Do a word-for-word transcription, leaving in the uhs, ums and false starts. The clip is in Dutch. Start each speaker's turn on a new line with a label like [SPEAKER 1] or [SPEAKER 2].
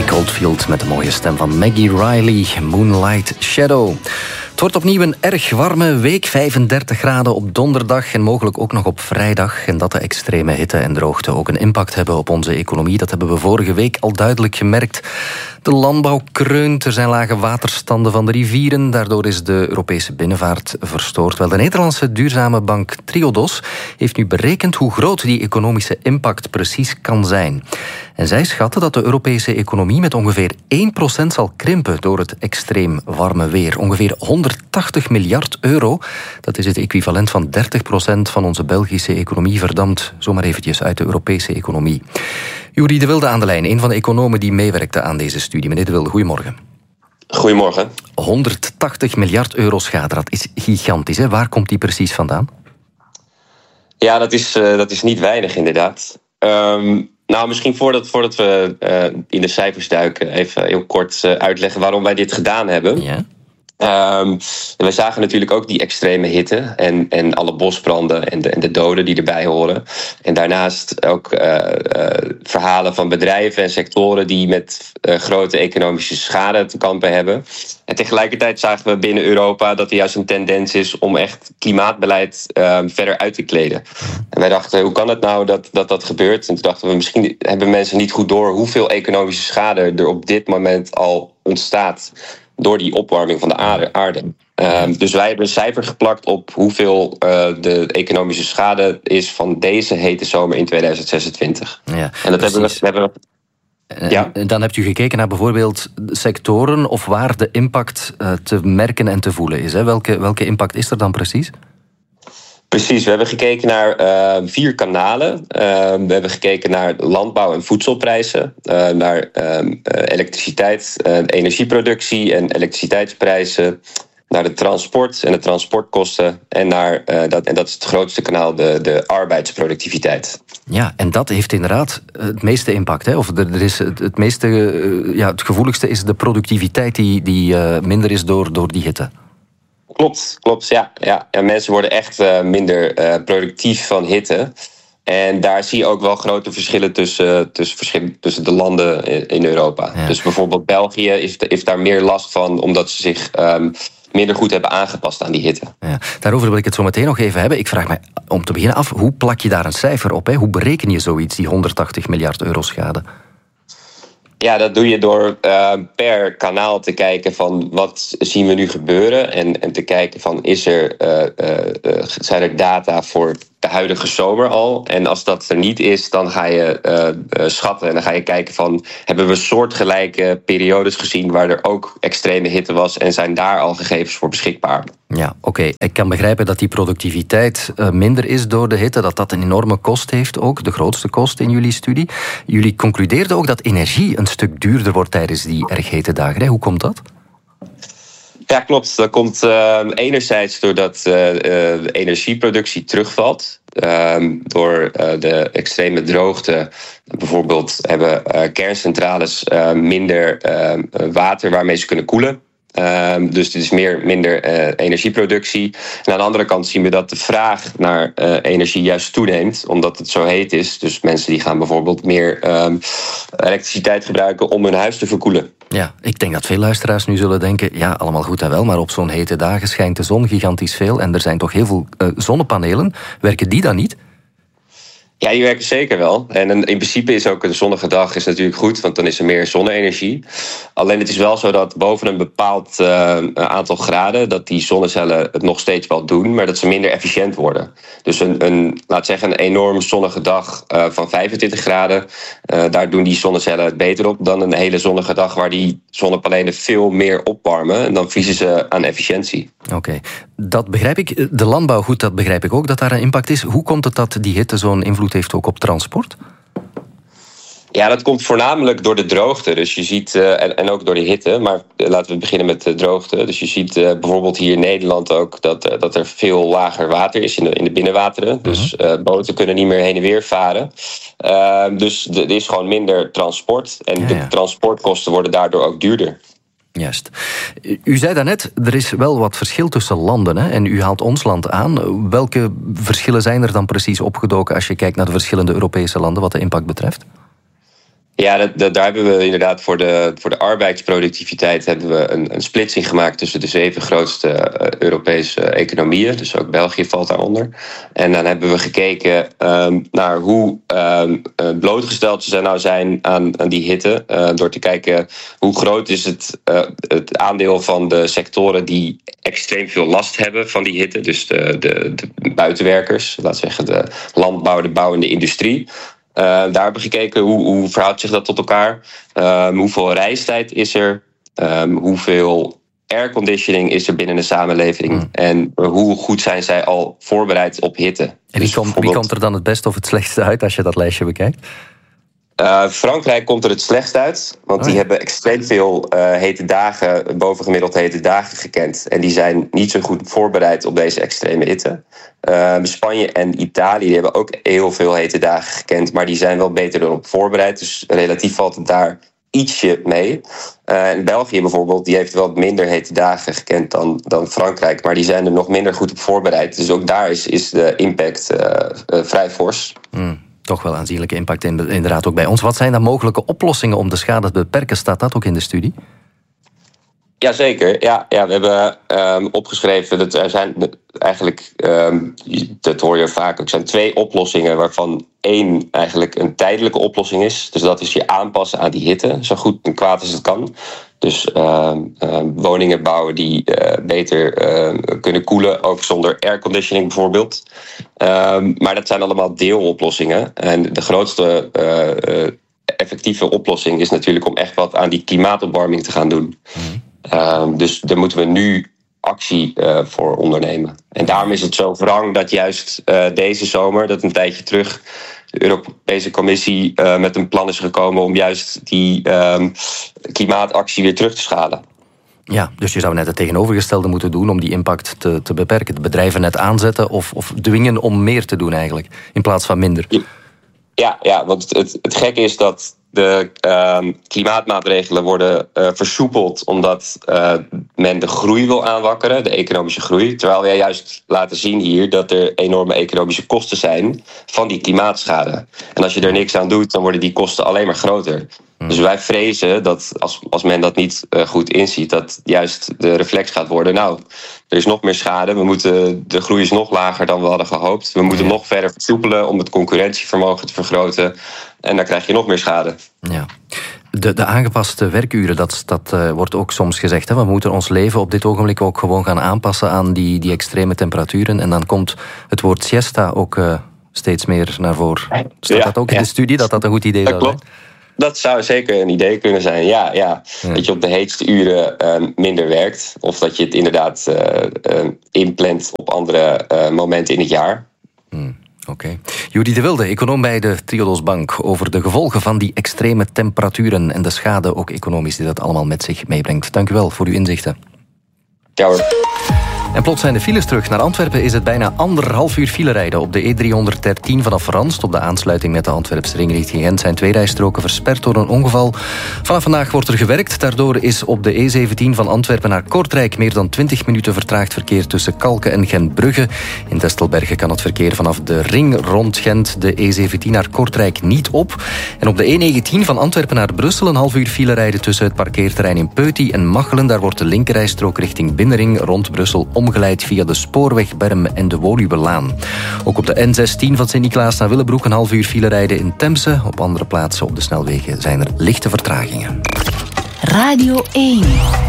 [SPEAKER 1] Mike Oldfield met de mooie stem van Maggie Riley, Moonlight Shadow. Het wordt opnieuw een erg warme week, vijfendertig graden op donderdag en mogelijk ook nog op vrijdag. En dat de extreme hitte en droogte ook een impact hebben op onze economie, dat hebben we vorige week al duidelijk gemerkt. De landbouw kreunt, er zijn lage waterstanden van de rivieren. Daardoor is de Europese binnenvaart verstoord. Wel, de Nederlandse duurzame bank Triodos heeft nu berekend hoe groot die economische impact precies kan zijn. En zij schatten dat de Europese economie met ongeveer één procent zal krimpen door het extreem warme weer. Ongeveer honderdtachtig miljard euro. Dat is het equivalent van dertig procent van onze Belgische economie verdampt zomaar eventjes uit de Europese economie. Juri de Wilde aan de lijn, een van de economen die meewerkte aan deze studie. Meneer de Wilde, goedemorgen.
[SPEAKER 2] Goedemorgen.
[SPEAKER 1] honderdtachtig miljard euro schade, dat is gigantisch. Hè? Waar komt die precies vandaan?
[SPEAKER 2] Ja, dat is, uh, dat is niet weinig inderdaad. Um, nou, misschien voordat, voordat we uh, in de cijfers duiken, even heel kort uh, uitleggen waarom wij dit gedaan hebben.
[SPEAKER 1] Ja.
[SPEAKER 2] Um, we zagen natuurlijk ook die extreme hitte en, en alle bosbranden en de, en de doden die erbij horen. En daarnaast ook uh, uh, verhalen van bedrijven en sectoren die met uh, grote economische schade te kampen hebben. En tegelijkertijd zagen we binnen Europa dat er juist een tendens is om echt klimaatbeleid uh, verder uit te kleden. En wij dachten, hoe kan het nou dat, dat dat gebeurt? En toen dachten we, misschien hebben mensen niet goed door hoeveel economische schade er op dit moment al ontstaat door die opwarming van de aarde. Uh, dus wij hebben een cijfer geplakt op hoeveel uh, de economische schade is van deze hete zomer in tweeduizend zesentwintig. Ja, en dat hebben we, hebben we
[SPEAKER 1] Ja. En dan hebt u gekeken naar bijvoorbeeld sectoren of waar de impact uh, te merken en te voelen is. Hè? Welke, welke impact is er dan precies?
[SPEAKER 2] Precies, we hebben gekeken naar uh, vier kanalen. Uh, we hebben gekeken naar landbouw- en voedselprijzen, uh, naar uh, elektriciteit, uh, energieproductie en elektriciteitsprijzen, naar de transport en de transportkosten en naar, uh, dat, en dat is het grootste kanaal, de, de arbeidsproductiviteit.
[SPEAKER 1] Ja, en dat heeft inderdaad het meeste impact. Hè? Of er, er is het, het meeste, uh, ja, het gevoeligste is de productiviteit die, die uh, minder is door, door die hitte.
[SPEAKER 2] Klopt, klopt, ja. ja. En mensen worden echt uh, minder uh, productief van hitte. En daar zie je ook wel grote verschillen tussen, tussen, verschillen, tussen de landen in Europa. Ja. Dus bijvoorbeeld België heeft, heeft daar meer last van, omdat ze zich um, minder goed hebben aangepast aan die hitte.
[SPEAKER 1] Ja, daarover wil ik het zo meteen nog even hebben. Ik vraag me om te beginnen af, hoe plak je daar een cijfer op? Hè? Hoe bereken je zoiets, die honderdtachtig miljard euro schade?
[SPEAKER 2] Ja, dat doe je door uh, per kanaal te kijken van wat zien we nu gebeuren. En, en te kijken van is er, uh, uh, uh, zijn er data voor de huidige zomer al. En als dat er niet is, dan ga je uh, uh, schatten. En dan ga je kijken van, hebben we soortgelijke periodes gezien waar er ook extreme hitte was en zijn daar al gegevens voor beschikbaar?
[SPEAKER 1] Ja, oké. Okay. Ik kan begrijpen dat die productiviteit uh, minder is door de hitte, dat dat een enorme kost heeft ook, de grootste kost in jullie studie. Jullie concludeerden ook dat energie een stuk duurder wordt tijdens die erg hete dagen. Hè? Hoe komt dat?
[SPEAKER 2] Ja, klopt. Dat komt uh, enerzijds doordat uh, uh, de energieproductie terugvalt. Uh, door uh, de extreme droogte. Bijvoorbeeld hebben uh, kerncentrales uh, minder uh, water waarmee ze kunnen koelen. Uh, dus dit is meer, minder uh, energieproductie. En aan de andere kant zien we dat de vraag naar uh, energie juist toeneemt, omdat het zo heet is. Dus mensen die gaan bijvoorbeeld meer uh, elektriciteit gebruiken om hun huis te verkoelen.
[SPEAKER 1] Ja, ik denk dat veel luisteraars nu zullen denken, ja, allemaal goed en wel, maar op zo'n hete dagen schijnt de zon gigantisch veel en er zijn toch heel veel uh, zonnepanelen. Werken die dan niet?
[SPEAKER 2] Ja, die werken zeker wel. En in principe is ook een zonnige dag is natuurlijk goed, want dan is er meer zonne-energie. Alleen het is wel zo dat boven een bepaald uh, aantal graden, dat die zonnecellen het nog steeds wel doen, maar dat ze minder efficiënt worden. Dus een, een laat zeggen, een enorm zonnige dag uh, van vijfentwintig graden, uh, daar doen die zonnecellen het beter op dan een hele zonnige dag waar die zonnepanelen veel meer opwarmen. En dan verliezen ze aan efficiëntie.
[SPEAKER 1] Oké, okay. Dat begrijp ik. De landbouw, goed, dat begrijp ik ook, dat daar een impact is. Hoe komt het dat die hitte zo'n invloed heeft ook op transport?
[SPEAKER 2] Ja, dat komt voornamelijk door de droogte. Dus je ziet, uh, en, en ook door de hitte. Maar uh, laten we beginnen met de droogte. Dus je ziet uh, bijvoorbeeld hier in Nederland ook dat, uh, dat er veel lager water is in de, in de binnenwateren. Uh-huh. Dus uh, boten kunnen niet meer heen en weer varen. Uh, dus er is gewoon minder transport. En ja, ja. de transportkosten worden daardoor ook duurder.
[SPEAKER 1] Juist. U zei daarnet, er is wel wat verschil tussen landen, hè? En u haalt ons land aan. Welke verschillen zijn er dan precies opgedoken als je kijkt naar de verschillende Europese landen wat de impact betreft?
[SPEAKER 2] Ja, dat, dat, daar hebben we inderdaad voor de, voor de arbeidsproductiviteit hebben we een, een splitsing gemaakt tussen de zeven grootste uh, Europese economieën. Dus ook België valt daaronder. En dan hebben we gekeken um, naar hoe um, blootgesteld ze nou zijn aan, aan die hitte. Uh, door te kijken hoe groot is het, uh, het aandeel van de sectoren die extreem veel last hebben van die hitte. Dus de, de, de buitenwerkers, laten we zeggen de landbouw, de bouw en de industrie. Uh, daar hebben we gekeken hoe, hoe verhoudt zich dat tot elkaar. Um, hoeveel reistijd is er? Um, hoeveel airconditioning is er binnen de samenleving? Hmm. En hoe goed zijn zij al voorbereid op hitte?
[SPEAKER 1] En wie, dus komt, wie komt er dan het beste of het slechtste uit als je dat lijstje bekijkt?
[SPEAKER 2] Uh, Frankrijk komt er het slechtst uit. Want oh ja. die hebben extreem veel uh, hete dagen, bovengemiddeld hete dagen gekend. En die zijn niet zo goed voorbereid op deze extreme hitte. Uh, Spanje en Italië die hebben ook heel veel hete dagen gekend. Maar die zijn wel beter erop voorbereid. Dus relatief valt het daar ietsje mee. Uh, en België bijvoorbeeld, die heeft wel minder hete dagen gekend dan, dan Frankrijk. Maar die zijn er nog minder goed op voorbereid. Dus ook daar is, is de impact uh, uh, vrij fors.
[SPEAKER 1] Mm. Toch wel aanzienlijke impact inderdaad ook bij ons. Wat zijn dan mogelijke oplossingen om de schade te beperken? Staat dat ook in de studie?
[SPEAKER 2] Jazeker, ja, ja, we hebben um, opgeschreven dat er zijn eigenlijk, um, dat hoor je vaak, er zijn twee oplossingen waarvan één eigenlijk een tijdelijke oplossing is. Dus dat is je aanpassen aan die hitte, zo goed en kwaad als het kan. Dus uh, uh, woningen bouwen die uh, beter uh, kunnen koelen, ook zonder airconditioning bijvoorbeeld. Um, maar dat zijn allemaal deeloplossingen. En de grootste uh, uh, effectieve oplossing is natuurlijk om echt wat aan die klimaatopwarming te gaan doen. Mm. Um, dus daar moeten we nu actie uh, voor ondernemen. En daarom is het zo wrang dat juist uh, deze zomer, dat een tijdje terug, de Europese Commissie uh, met een plan is gekomen om juist die um, klimaatactie weer terug te schalen.
[SPEAKER 1] Ja, dus je zou net het tegenovergestelde moeten doen om die impact te, te beperken. De bedrijven net aanzetten of, of dwingen om meer te doen eigenlijk, in plaats van minder.
[SPEAKER 2] Ja, ja want het, het, het gekke is dat de uh, klimaatmaatregelen worden uh, versoepeld omdat uh, men de groei wil aanwakkeren, de economische groei. Terwijl wij juist laten zien hier dat er enorme economische kosten zijn van die klimaatschade. En als je er niks aan doet, dan worden die kosten alleen maar groter. Hmm. Dus wij vrezen dat als, als men dat niet uh, goed inziet, dat juist de reflex gaat worden. Nou, er is nog meer schade. We moeten, de groei is nog lager dan we hadden gehoopt. We moeten nog verder versoepelen om het concurrentievermogen te vergroten. En dan krijg je nog meer schade.
[SPEAKER 1] Ja. De, de aangepaste werkuren, dat, dat uh, wordt ook soms gezegd. Hè? We moeten ons leven op dit ogenblik ook gewoon gaan aanpassen aan die, die extreme temperaturen. En dan komt het woord siesta ook uh, steeds meer naar voren. Staat ja, dat ook in ja. de studie, dat dat een goed idee dat zou
[SPEAKER 2] klopt. zijn? Dat zou zeker een idee kunnen zijn, ja. ja. ja. Dat je op de heetste uren uh, minder werkt. Of dat je het inderdaad uh, uh, inplant op andere uh, momenten in het jaar.
[SPEAKER 1] Hmm. Oké. Okay. Juri de Wilde, econoom bij de Triodos Bank, over de gevolgen van die extreme temperaturen en de schade, ook economisch, die dat allemaal met zich meebrengt. Dank u wel voor uw inzichten.
[SPEAKER 2] Ja hoor.
[SPEAKER 1] En plots zijn de files terug. Naar Antwerpen is het bijna anderhalf uur file rijden. Op de E driehonderddertien vanaf Ranst, op de aansluiting met de Antwerpse ring richting Gent, zijn twee rijstroken versperd door een ongeval. Vanaf vandaag wordt er gewerkt. Daardoor is op de E zeventien van Antwerpen naar Kortrijk meer dan twintig minuten vertraagd verkeer tussen Kalken en Gentbrugge. In Testelbergen kan het verkeer vanaf de ring rond Gent de E zeventien naar Kortrijk niet op. En op de E negentien van Antwerpen naar Brussel een half uur file rijden tussen het parkeerterrein in Peuty en Machelen. Daar wordt de linkerrijstrook richting Binnenring rond Brussel omgeleid via de Spoorwegberm en de Woluwelaan. Ook op de N zestien van Sint-Niklaas naar Willebroek een half uur file rijden in Temse. Op andere plaatsen op de snelwegen zijn er lichte vertragingen.
[SPEAKER 3] Radio één.